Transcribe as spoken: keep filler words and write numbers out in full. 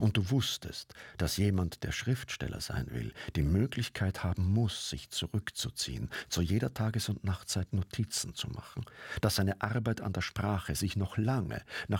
Und du wusstest, dass jemand, der Schriftsteller sein will, die Möglichkeit haben muss, sich zurückzuziehen, zu jeder Tages- und Nachtzeit Notizen zu machen, dass seine Arbeit an der Sprache sich noch lange nach